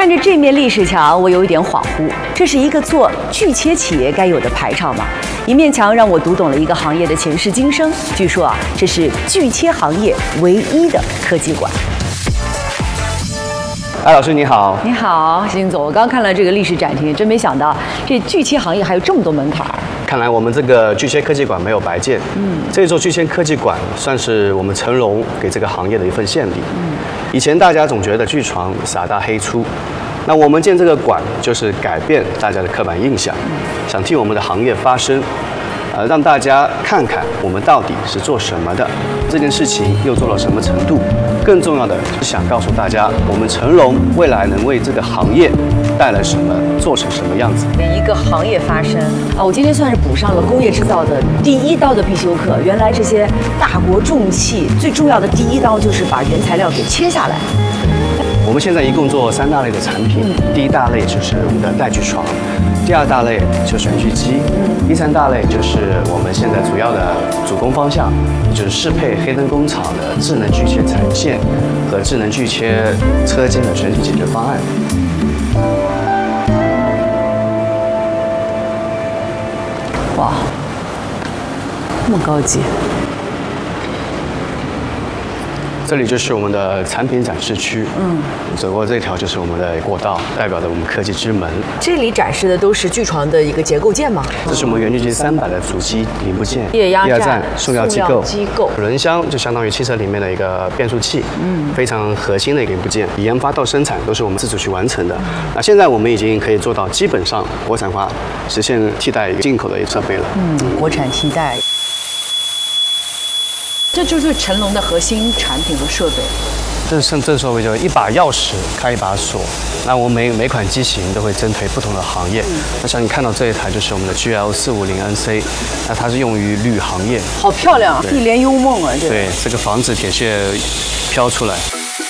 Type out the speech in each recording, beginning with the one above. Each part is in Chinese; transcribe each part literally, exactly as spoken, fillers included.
看着这面历史墙，我有一点恍惚，这是一个做锯切企业该有的排场吗？一面墙让我读懂了一个行业的前世今生。据说啊，这是锯切行业唯一的科技馆。 艾老师你好。 你好，辛总。我刚看了这个历史展厅，真没想到这锯切行业还有这么多门槛。 看来我们这个锯切科技馆没有白建。嗯，这座锯切科技馆算是我们成龙给这个行业的一份献礼。嗯，以前大家总觉得锯床傻大黑粗，那我们建这个馆就是改变大家的刻板印象，想替我们的行业发声。呃，让大家看看我们到底是做什么的，这件事情又做到什么程度。更重要的是想告诉大家，我们成龙未来能为这个行业带来什么，做成什么样子。 一个行业发声啊！我今天算是补上了工业制造的第一刀的必修课。原来这些大国重器最重要的第一刀就是把原材料给切下来。 我们现在一共做三大类的产品，第一大类就是我们的带锯床，第二大类就是锯机，第三大类就是我们现在主要的主攻方向，就是适配黑灯工厂的智能锯切产线和智能锯切车间的全体解决方案。 哇，这么高级！ 这里就是我们的产品展示区，嗯，走过这条就是我们的过道，代表着我们科技之门。 这里展示的都是锯床的一个结构件吗？ 这是我们原锯机三百的主机零部件， 液压站、塑料机构、 机构轮箱就相当于汽车里面的一个变速器，嗯，非常核心的一个零部件，研发到生产都是我们自主去完成的。那现在我们已经可以做到基本上国产化，实现替代一个进口的设备了。 嗯，国产替代。这就是成龙的核心产品和设备。 这是这设备就一把钥匙开一把锁。那我们每每款机型都会针对不同的行业。嗯、那像你看到这一台就是我们的 G L 四五零 N C， 那它是用于铝行业。 好漂亮，一帘幽梦啊！这个、 对，这个防止铁屑飘出来。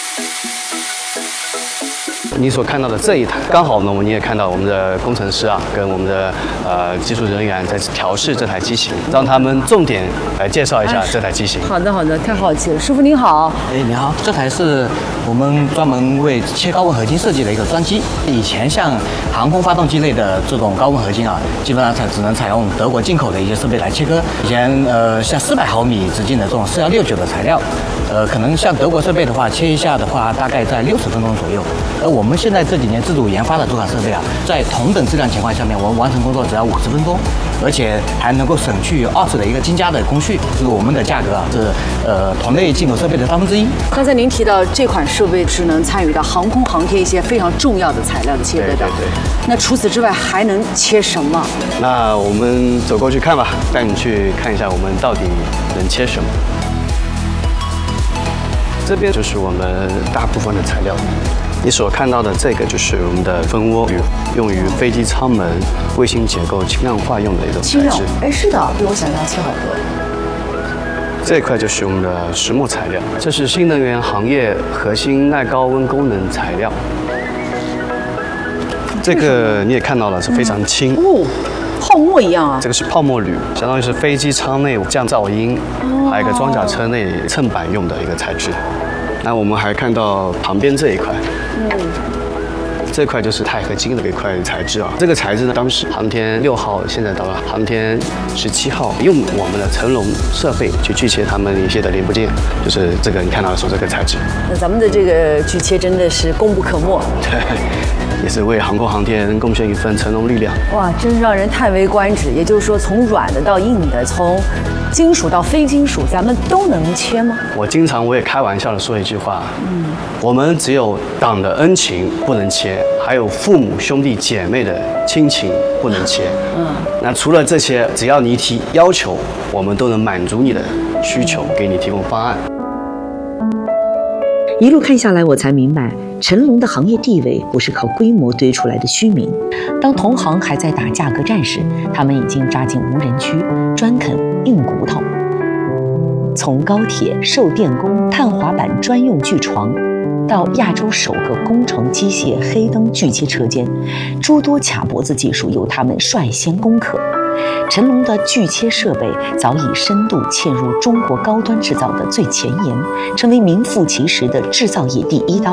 你所看到的这一台，刚好呢，我们也看到我们的工程师啊，跟我们的呃技术人员在调试这台机型，让他们重点来介绍一下这台机型。 好的，好的，太好奇了，师傅您好。 哎，你好，这台是我们专门为切高温合金设计的一个专机。以前像航空发动机类的这种高温合金啊，基本上才只能采用德国进口的一些设备来切割。以前呃像四百毫米直径的这种四幺六九的材料，呃可能像德国设备的话，切一下的话大概在六十分钟左右。而我们现在这几年自主研发的这款设备啊，在同等质量情况下面，我们完成工作只要五十分钟，而且还能够省去二次的一个精加的工序。就是我们的价格啊，是呃同类进口设备的三分之一。 刚才您提到这款设备是能参与到航空航天一些非常重要的材料的切割的。 对对对。 那除此之外还能切什么？ 那我们走过去看吧，带你去看一下我们到底能切什么。这边就是我们大部分的材料。你所看到的这个就是我们的蜂窝铝，用于飞机舱门、卫星结构轻量化用的一种材质。 哎，是的，比我想象轻好多。 这一块就是我们的石墨材料，这是新能源行业核心耐高温功能材料。这个你也看到了，是非常轻。 哦，泡沫一样啊。 这个是泡沫铝，相当于是飞机舱内降噪音，哦、还有一个装甲车内衬板用的一个材质。那我们还看到旁边这一块，嗯，这块就是钛合金的一块材质啊。这个材质呢，当时航天六号，现在到了航天十七号，用我们的成龙设备去锯切他们一些的零部件，就是这个你看到的说这个材质。 那咱们的这个锯切真的是功不可没。 对，也是为航空航天贡献一份成龙力量。 哇，真是让人叹为观止。也就是说，从软的到硬的，从金属到非金属，咱们都能切吗？ 我经常我也开玩笑的说一句话，嗯，我们只有党的恩情不能切，还有父母兄弟姐妹的亲情不能切。嗯，那除了这些，只要你提要求，我们都能满足你的需求，给你提供方案。 一路看下来，我才明白，成龙的行业地位不是靠规模堆出来的虚名。当同行还在打价格战时，他们已经扎进无人区，专啃硬骨头。从高铁、售电工、碳滑板专用锯床，到亚洲首个工程机械黑灯锯切车间，诸多卡脖子技术由他们率先攻克。成龙的锯切设备早已深度嵌入中国高端制造的最前沿，成为名副其实的制造业第一刀。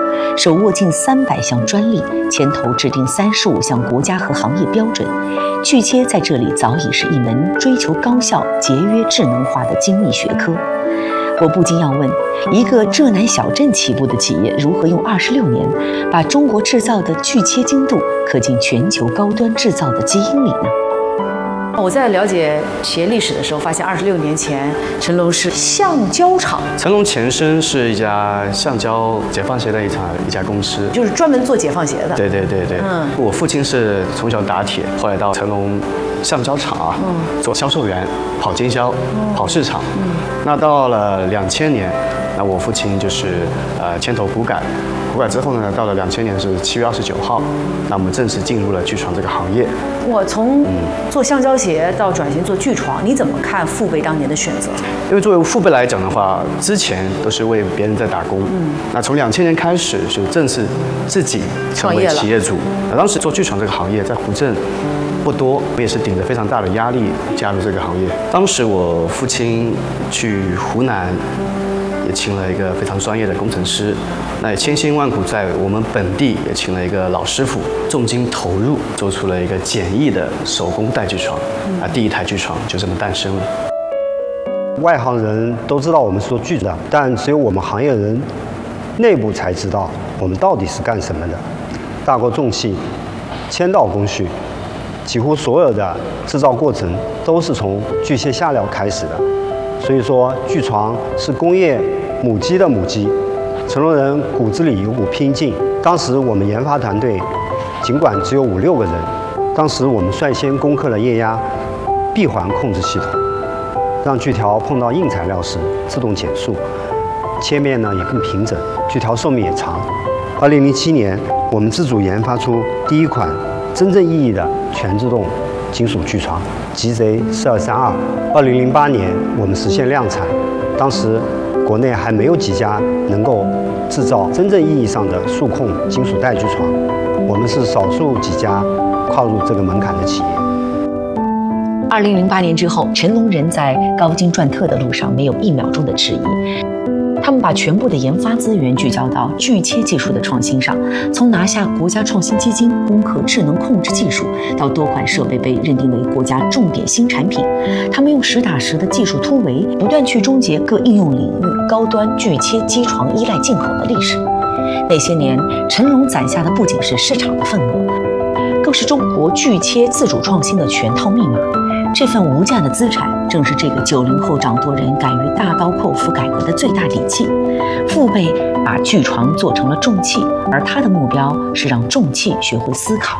手握近三百项专利，牵头制定三十五项国家和行业标准。锯切在这里早已是一门追求高效、节约、智能化的精密学科。我不禁要问，一个浙南小镇起步的企业，如何用二十六年把中国制造的锯切精度刻进全球高端制造的基因里呢？ 我在了解企业历史的时候，发现二十六年前成龙是橡胶厂， 成龙前身是一家橡胶解放鞋的一场一家公司， 就是专门做解放鞋的。 对对对对， 嗯， 我父亲是从小打铁，后来到成龙橡胶厂啊，嗯，做销售员，跑经销，嗯、跑市场。嗯，那到了两千年，那我父亲就是呃牵头股改，股改之后呢，到了两千年是七月二十九号，那我们正式进入了锯床这个行业。 我从做橡胶鞋到转型做锯床，你怎么看父辈当年的选择？ 因为作为父辈来讲的话，之前都是为别人在打工，嗯，那从两千年开始就正式自己成为企业主。那当时做锯床这个行业在湖镇不多，我也是顶着非常大的压力加入这个行业。当时我父亲去湖南，也请了一个非常专业的工程师，那也千辛万苦在我们本地也请了一个老师傅，重金投入，做出了一个简易的手工带锯床，啊，第一台锯床就这么诞生了。 外行人都知道我们是做锯的，但只有我们行业人内部才知道我们到底是干什么的。大锅重器、千道工序，几乎所有的制造过程都是从锯切下料开始的。所以说，锯床是工业母鸡的母鸡。成龙人骨子里有股拼劲。当时我们研发团队尽管只有五六个人，当时我们率先攻克了液压闭环控制系统，让锯条碰到硬材料时自动减速，切面呢也更平整，锯条寿命也长。二零零七年，我们自主研发出第一款真正意义的全自动金属锯床 G Z 四二三二。二零零八年，我们实现量产。当时国内还没有几家能够制造真正意义上的数控金属带锯床，我们是少数几家跨入这个门槛的企业。 二零零八年之后，成龙人在高精赚特的路上没有一秒钟的迟疑。他们把全部的研发资源聚焦到锯切技术的创新上，从拿下国家创新基金攻克智能控制技术，到多款设备被认定为国家重点新产品，他们用实打实的技术突围，不断去终结各应用领域高端锯切机床依赖进口的历史。那些年，成龙攒下的不仅是市场的份额，更是中国锯切自主创新的全套密码。这份无价的资产，正是这个九零后掌舵人敢于大刀阔斧改革的最大底气。父辈把锯床做成了重器，而他的目标是让重器学会思考。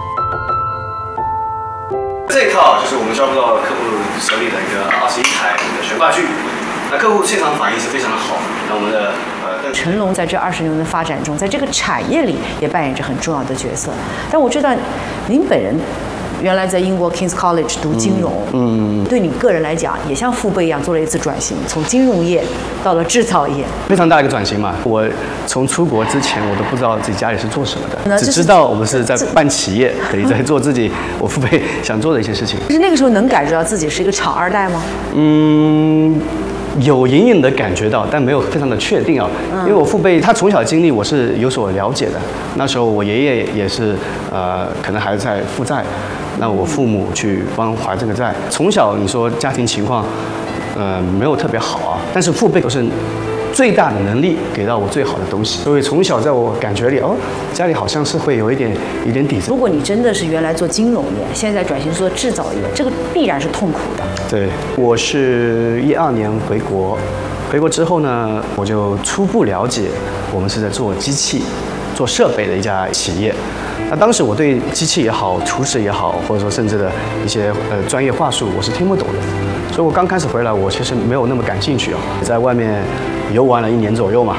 这一套就是我们交付到客户手里的一个二十一台的悬挂锯，那客户现场反应是非常的好。那我们的呃， 成龙在这二十年的发展中，在这个产业里也扮演着很重要的角色。但我知道您本人原来在英国 King's College 读金融，嗯，对你个人来讲，也像父辈一样做了一次转型，从金融业到了制造业， 非常大的一个转型嘛。我从出国之前，我都不知道自己家里是做什么的， 只知道我们是在办企业，可以在做自己我父辈想做的一些事情。 就是那个时候能感觉到自己是一个厂二代吗？ 嗯。有隐隐的感觉到，但没有非常的确定啊。因为我父辈他从小经历我是有所了解的。那时候我爷爷也是呃，可能还在负债，那我父母去帮还这个债。从小你说家庭情况，呃，没有特别好啊，但是父辈都是最大的能力给到我最好的东西，所以从小在我感觉里，哦，家里好像是会有一点一点底子。 如果你真的是原来做金融业，现在转型做制造业，这个必然是痛苦的。 对，我是一二年回国，回国之后呢，我就初步了解我们是在做机器、做设备的一家企业。那当时我对机器也好、厨师也好，或者说甚至的一些呃专业话术，我是听不懂的。所以我刚开始回来，我其实没有那么感兴趣啊，在外面游玩了一年左右嘛，